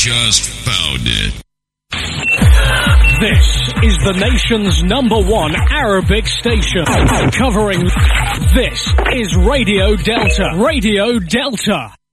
just found it. This is the nation's #1 Arabic station. Covering. This is Radio Delta. Radio Delta.